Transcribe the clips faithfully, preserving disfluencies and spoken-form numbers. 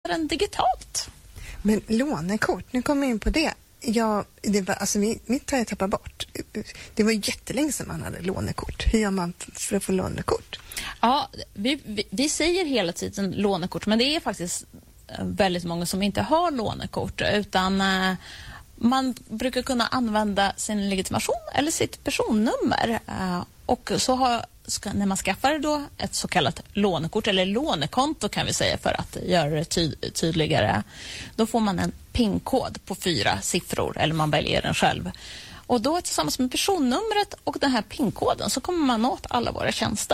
den digitalt. Men lånekort, nu kommer jag in på det. Ja, det var, alltså mitt har jag tappat bort. Det var jättelänge sedan man hade lånekort. Hur gör man för att få lånekort? Ja, vi, vi, vi säger hela tiden lånekort, men det är faktiskt väldigt många som inte har lånekort, utan eh, man brukar kunna använda sin legitimation eller sitt personnummer. Eh, och så har, ska, när man skaffar då ett så kallat lånekort eller lånekonto kan vi säga för att göra det ty- tydligare, då får man en PIN-kod på fyra siffror, eller man väljer den själv. Och då tillsammans med personnumret och den här PIN-koden så kommer man åt alla våra tjänster.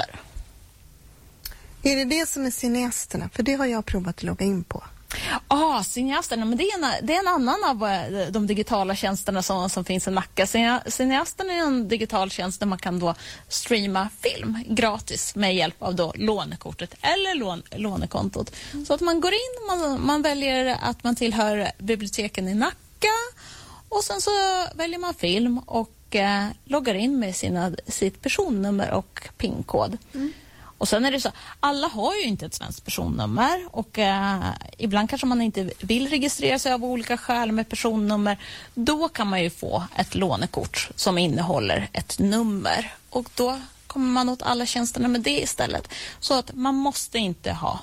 Är det det som är cineasterna? För det har jag provat att logga in på. Ja, ah, cineasterna, men det är, en, det är en annan av de digitala tjänsterna som, som finns i Nacka. Cineasterna är en digital tjänst där man kan då streama film gratis med hjälp av då lånekortet eller lån, lånekontot. Mm. Så att man går in, man, man väljer att man tillhör biblioteken i Nacka och sen så väljer man film och eh, loggar in med sina, sitt personnummer och PIN-kod. Mm. Och sen är det så, alla har ju inte ett svenskt personnummer och eh, ibland kanske man inte vill registrera sig av olika skäl med personnummer. Då kan man ju få ett lånekort som innehåller ett nummer och då kommer man åt alla tjänsterna med det istället. Så att man måste inte ha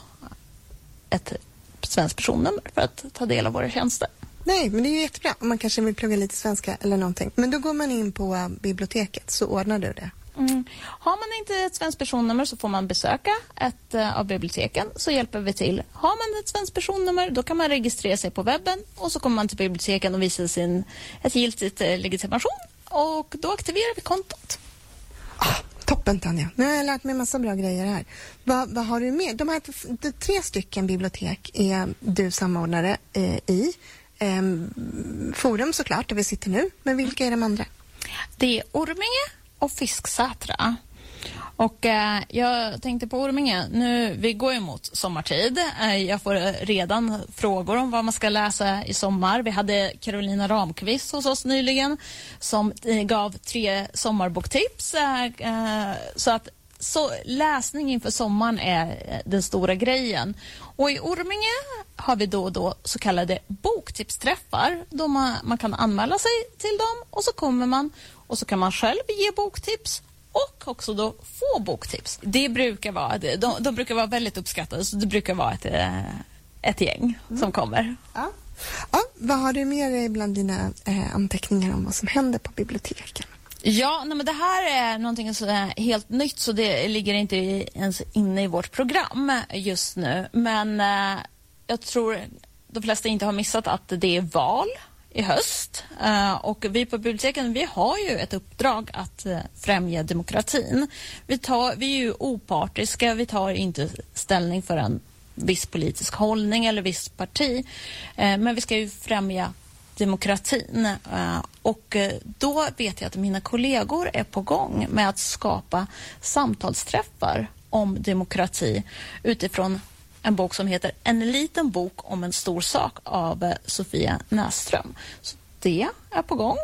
ett svenskt personnummer för att ta del av våra tjänster. Nej, men det är ju jättebra om man kanske vill plugga lite svenska eller någonting. Men då går man in på uh, biblioteket så ordnar du det. Mm. Har man inte ett svenskt personnummer så får man besöka ett uh, av biblioteken, så hjälper vi till. Har man ett svenskt personnummer då kan man registrera sig på webben och så kommer man till biblioteken och visar sin ett giltigt uh, legitimation och då aktiverar vi kontot. Ah, toppen Tanja, nu har jag lärt mig massa bra grejer här. Vad, vad har du med? De här de, tre stycken bibliotek är du samordnare eh, i. Eh, forum såklart där vi sitter nu, men vilka är de andra? Det är Orminge och Fisksätra. Och eh, jag tänkte på Orminge, nu, vi går emot sommartid. Eh, jag får redan frågor om vad man ska läsa i sommar. Vi hade Carolina Ramqvist hos oss nyligen som eh, gav tre sommarboktips. Eh, eh, så att så läsning inför sommaren är den stora grejen. Och i Orminge har vi då och då så kallade boktipsträffar. Då man, man kan anmäla sig till dem och så kommer man och så kan man själv ge boktips och också då få boktips. Det brukar vara, de, de brukar vara väldigt uppskattade, så det brukar vara ett, ett gäng mm. som kommer. Ja. Ja, vad har du med dig bland dina eh, anteckningar om vad som händer på biblioteken? Ja, nej, men det här är någonting som är helt nytt, så det ligger inte ens inne i vårt program just nu. Men eh, jag tror de flesta inte har missat att det är val i höst. Uh, och vi på biblioteken, vi har ju ett uppdrag att uh, främja demokratin. Vi, tar, vi är ju opartiska, vi tar inte ställning för en viss politisk hållning eller viss parti. Uh, men vi ska ju främja demokratin. Uh, och uh, då vet jag att mina kollegor är på gång med att skapa samtalsträffar om demokrati utifrån en bok som heter En liten bok om en stor sak av Sofia Näsström. Så det är på gång.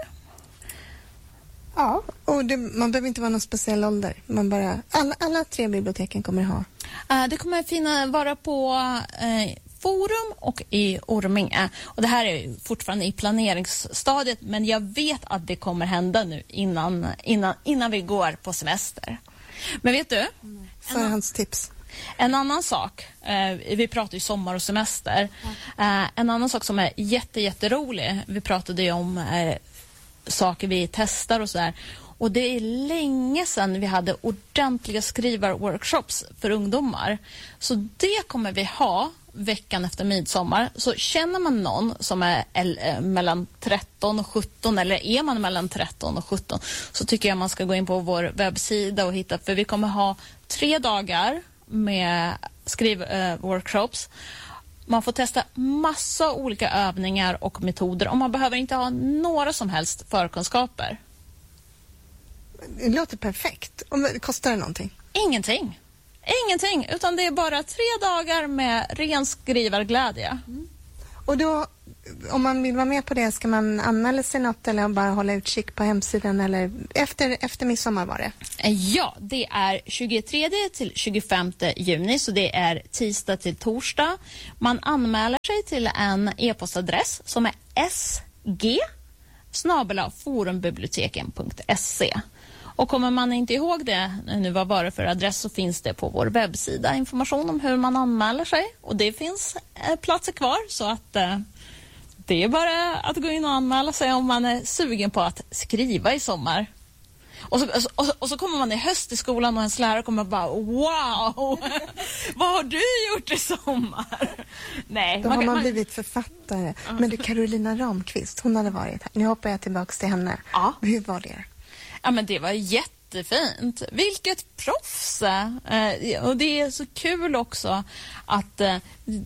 Ja, och det, man behöver inte vara någon speciell ålder. Man bara, alla, alla tre biblioteken kommer ha. Uh, det kommer finna, vara på uh, Forum och i Orminge. Och det här är ju fortfarande i planeringsstadiet, men jag vet att det kommer hända nu innan, innan, innan vi går på semester. Men vet du? Mm. Förhandstips. En annan sak, eh, vi pratar ju sommar och semester. Eh, en annan sak som är jätte, jätterolig, vi pratade ju om eh, saker vi testar och sådär. Och det är länge sedan vi hade ordentliga skrivarworkshops för ungdomar. Så det kommer vi ha veckan efter midsommar. Så känner man någon som är äh, mellan tretton och sjutton, eller är man mellan tretton och sjutton, så tycker jag man ska gå in på vår webbsida och hitta, för vi kommer ha tre dagar med skrivworkshops. Man får testa massa olika övningar och metoder och man behöver inte ha några som helst förkunskaper. Det låter perfekt. Och kostar det någonting? Ingenting. Ingenting, utan det är bara tre dagar med ren skrivarglädje. Mm. och då, om man vill vara med på det, ska man anmäla sig något eller bara hålla utkik på hemsidan eller efter, efter midsommar var det? Ja, det är tjugotredje till tjugofemte juni, så det är tisdag till torsdag. Man anmäler sig till en e-postadress som är sg snabel-a forumbiblioteken punkt se. Och kommer man inte ihåg det nu, vad var det för adress, så finns det på vår webbsida information om hur man anmäler sig. Och det finns eh, platser kvar, så att eh, det är bara att gå in och anmäla sig om man är sugen på att skriva i sommar. Och så, och, så, och så kommer man i höst i skolan och ens lärare kommer bara, wow, vad har du gjort i sommar? Nej, Då man, har man man blivit författare. Men du, Carolina Ramqvist, hon hade varit här. Nu hoppar jag tillbaka till henne. Ja. Hur var det? Ja, men det var jättefint. Vilket proffs! Eh, och det är så kul också att eh,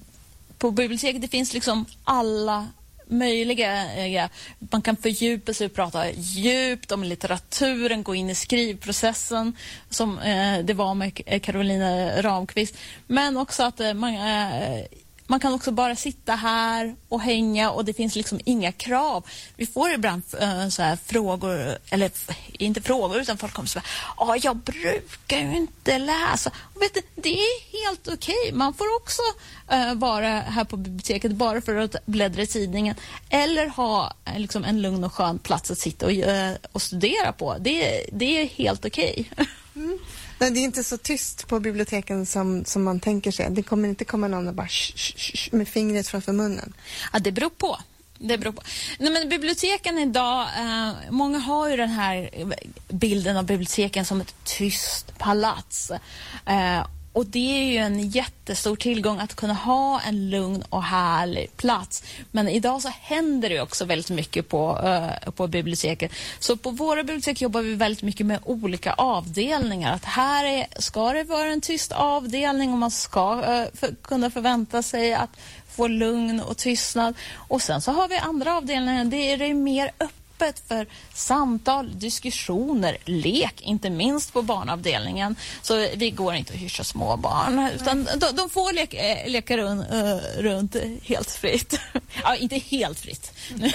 på biblioteket det finns liksom alla möjliga, eh, man kan fördjupa sig och prata djupt om litteraturen, gå in i skrivprocessen som eh, det var med Carolina Ramqvist, men också att eh, man eh, Man kan också bara sitta här och hänga och det finns liksom inga krav. Vi får ibland äh, så här frågor, eller inte frågor utan folk kommer så här, ja, jag brukar ju inte läsa. Och vet du, det är helt okej. Man får också äh, vara här på biblioteket bara för att bläddra i tidningen eller ha äh, liksom en lugn och skön plats att sitta och, äh, och studera på. Det, det är helt okej. Mm. Nej, det är inte så tyst på biblioteken som, som man tänker sig. Det kommer inte komma någon och bara sh, sh, sh, med fingret framför munnen. Ja, det beror på. Det beror på. Nej, men biblioteken idag, eh, många har ju den här bilden av biblioteken som ett tyst palats. Eh, och det är ju en jättestor tillgång att kunna ha en lugn och härlig plats. Men idag så händer det också väldigt mycket på, uh, på biblioteket. Så på våra bibliotek jobbar vi väldigt mycket med olika avdelningar. Att här är, ska det vara en tyst avdelning och man ska uh, för, kunna förvänta sig att få lugn och tystnad. Och sen så har vi andra avdelningar, det är det mer öppet för samtal, diskussioner, lek, inte minst på barnavdelningen. Så vi går inte att hyscha små barn, utan de, de får leka, leka runt, uh, runt helt fritt. Ja, inte helt fritt.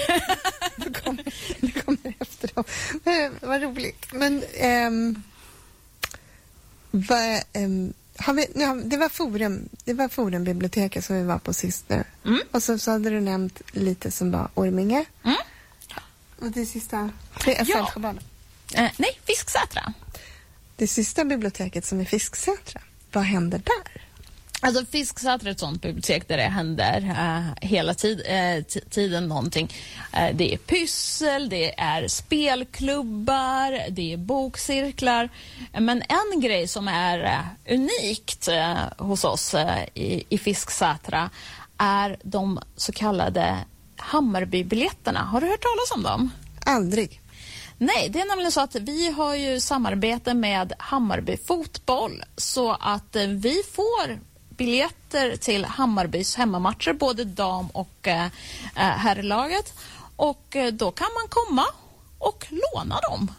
Det kommer, det kommer efter dem. Vad roligt. Men um, vad, um, har vi, ja, det var forum, det var forumbiblioteket som vi var på sist nu. Mm. Och så, så hade du nämnt lite som var Orminge. Mm. Och det sista, det är ja. Fältsjöbaden. Eh, nej, Fisksätra. Det sista biblioteket som är Fisksätra. Vad händer där? Alltså Fisksätra är ett sånt bibliotek där det händer uh, hela tid, uh, t- tiden någonting. Uh, det är pyssel, det är spelklubbar, det är bokcirklar. Uh, men en grej som är uh, unikt uh, hos oss uh, i, i Fisksätra är de så kallade Hammarbybiljetterna. Har du hört talas om dem? Aldrig. Nej, det är nämligen så att vi har ju samarbete med Hammarby fotboll så att vi får biljetter till Hammarbys hemmamatcher, både dam- och eh, herrlaget. Och eh, då kan man komma och låna dem.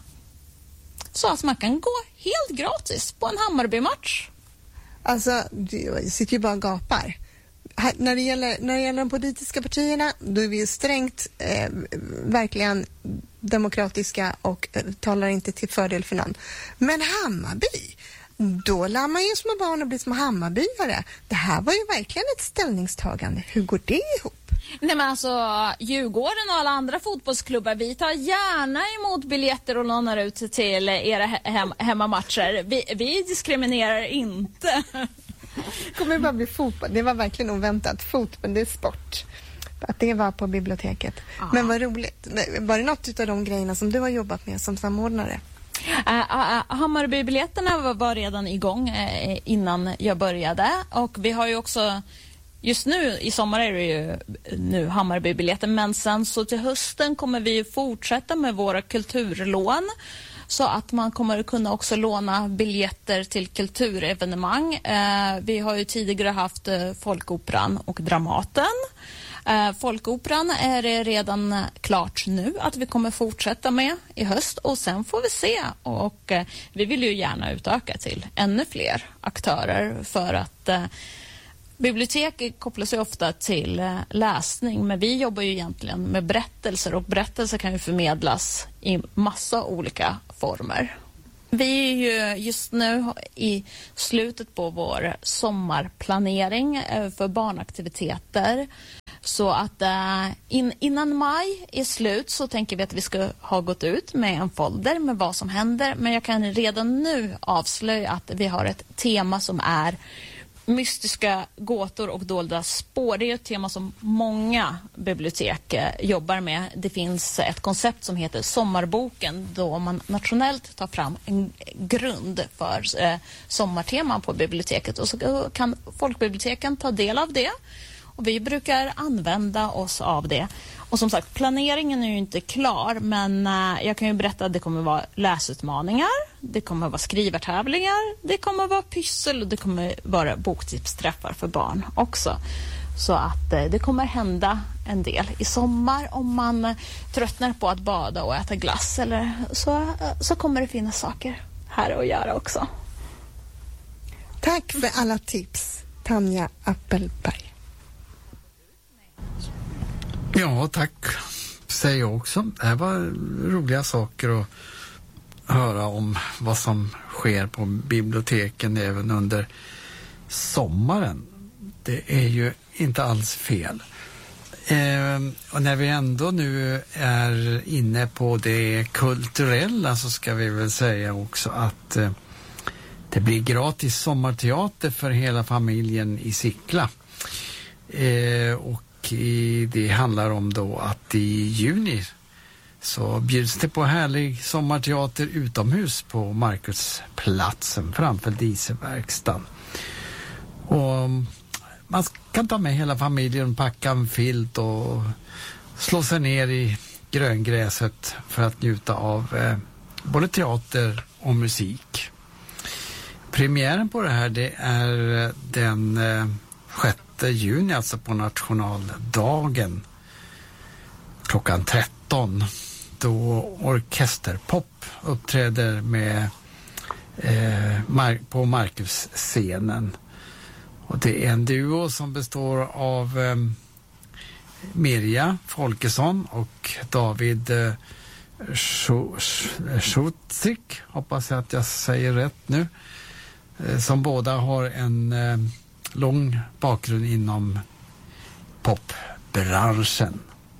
Så att man kan gå helt gratis på en Hammarby-match. Alltså, jag sitter ju bara och gapar. Här, när, det gäller, när det gäller de politiska partierna, då är vi strängt eh, verkligen demokratiska och eh, talar inte till fördel för någon. Men Hammarby, då lär man ju små barn och bli små Hammarbyare. Det här var ju verkligen ett ställningstagande. Hur går det ihop? Nej, men alltså Djurgården och alla andra fotbollsklubbar, vi tar gärna emot biljetter och lånar ut till era hem- hemmamatcher. Vi, vi diskriminerar inte. Kommer bara bli fotboll. Det var verkligen oväntat. Fotboll, det är sport. Att det var på biblioteket. Aha. Men vad roligt. Var det något av de grejerna som du har jobbat med som samordnare? Uh, uh, Hammarbybiljetterna var, var redan igång uh, innan jag började. Och vi har ju också, just nu i sommar är det ju nu Hammarbybiljetter. Men sen så till hösten kommer vi fortsätta med våra kulturlån. Så att man kommer kunna också låna biljetter till kulturevenemang. Eh, vi har ju tidigare haft eh, Folkoperan och Dramaten. Eh, Folkoperan är det redan klart nu att vi kommer fortsätta med i höst. Och sen får vi se. Och eh, vi vill ju gärna utöka till ännu fler aktörer för att eh, Bibliotek kopplas ju ofta till läsning, men vi jobbar ju egentligen med berättelser, och berättelser kan ju förmedlas i massa olika former. Vi är ju just nu i slutet på vår sommarplanering för barnaktiviteter. Så att in, innan maj är slut så tänker vi att vi ska ha gått ut med en folder med vad som händer. Men jag kan redan nu avslöja att vi har ett tema som är mystiska gåtor och dolda spår. Det är ett tema som många bibliotek jobbar med. Det finns ett koncept som heter Sommarboken, då man nationellt tar fram en grund för eh, sommarteman på biblioteket, och så kan folkbiblioteken ta del av det. Och vi brukar använda oss av det. Och som sagt, planeringen är ju inte klar, men äh, jag kan ju berätta att det kommer vara läsutmaningar, det kommer vara skrivartävlingar, det kommer vara pyssel och det kommer vara boktipsträffar för barn också. Så att äh, det kommer hända en del i sommar. Om man äh, tröttnar på att bada och äta glass, eller så, äh, så kommer det finnas saker här att göra också. Tack för alla tips, Tanja Appelberg. Ja, tack säger jag också. Det här var roliga saker att höra om vad som sker på biblioteken även under sommaren. Det är ju inte alls fel. Eh, och när vi ändå nu är inne på det kulturella så ska vi väl säga också att eh, det blir gratis sommarteater för hela familjen i Sickla. Eh, och det handlar om då att i juni så bjuds det på härlig sommarteater utomhus på Markusplatsen framför dieselverkstan. Och man kan ta med hela familjen, packa en filt och slå sig ner i gröngräset för att njuta av eh, både teater och musik. Premiären på det här, det är den eh, sjätte juni, alltså på nationaldagen klockan tretton, då orkesterpop uppträder med eh, mar- på Markusscenen. Och det är en duo som består av eh, Mirja Folkesson och David eh, Schutzik, hoppas jag att jag säger rätt nu, eh, som båda har en eh, lång bakgrund inom popbranschen.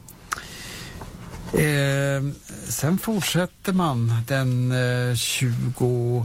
Eh, sen fortsätter man den eh, tjugosjunde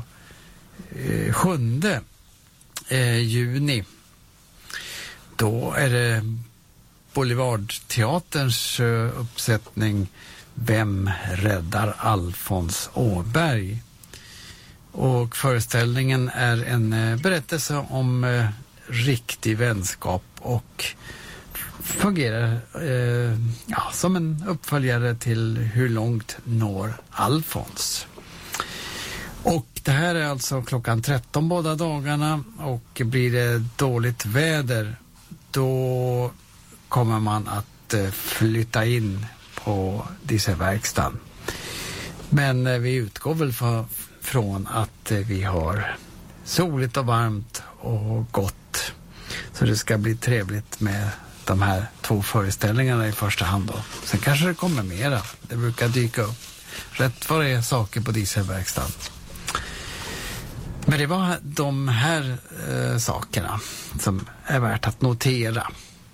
eh, juni. Då är det Boulevardteaterns eh, uppsättning Vem räddar Alfons Åberg? Och föreställningen är en eh, berättelse om eh, riktig vänskap och fungerar eh, ja, som en uppföljare till Hur långt når Alfons. Och det här är alltså klockan tretton båda dagarna, och blir det dåligt väder då kommer man att eh, flytta in på dieselverkstan. Men eh, vi utgår väl för, från att eh, vi har soligt och varmt och gott. Så det ska bli trevligt med de här två föreställningarna i första hand då. Sen kanske det kommer mera. Det brukar dyka upp rätt vad det är saker på dieselverkstan. Men det var de här eh, sakerna som är värt att notera.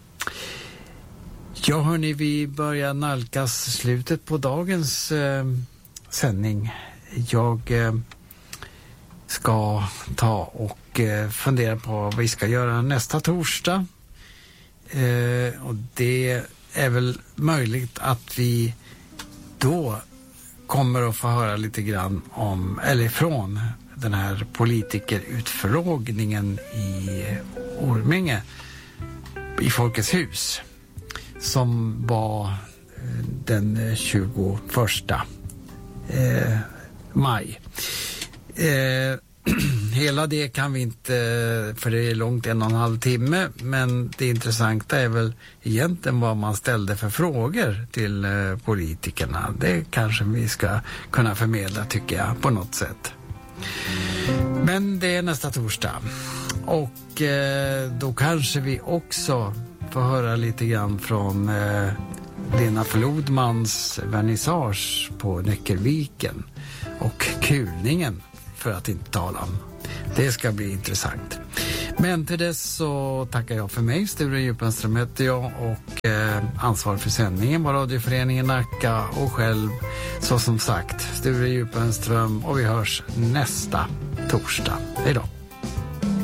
Ja hörni, vi börjar nalkas slutet på dagens eh, sändning. Jag eh, ska ta och eh, fundera på vad vi ska göra nästa torsdag. Eh, och det är väl möjligt att vi då kommer att få höra lite grann om, eller ifrån den här politikerutfrågningen i Orminge i Folkets hus som var den tjugoförsta eh, maj. Eh, hela det kan vi inte, för det är långt en och en halv timme, men det intressanta är väl egentligen vad man ställde för frågor till eh, politikerna. Det kanske vi ska kunna förmedla, tycker jag, på något sätt. Men det är nästa torsdag. Och eh, då kanske vi också får höra lite grann från eh, Lena Flodmans vernissage på Näckelviken och kulningen, för att inte tala om. Det ska bli intressant. Men till dess så tackar jag för mig. Sture Djupenström heter jag och eh, ansvarig för sändningen var Radioföreningen Nacka och själv så som sagt Sture Djupenström, och vi hörs nästa torsdag. Hej då!